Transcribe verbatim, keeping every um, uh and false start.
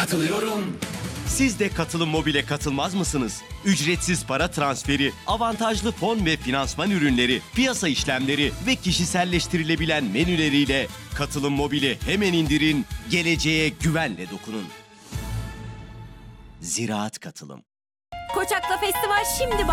Katılıyorum. Siz de Katılım Mobil'e katılmaz mısınız? Ücretsiz para transferi, avantajlı fon ve finansman ürünleri, piyasa işlemleri ve kişiselleştirilebilen menüleriyle Katılım Mobil'i hemen indirin, geleceğe güvenle dokunun. Ziraat Katılım. Koçak'la festival şimdi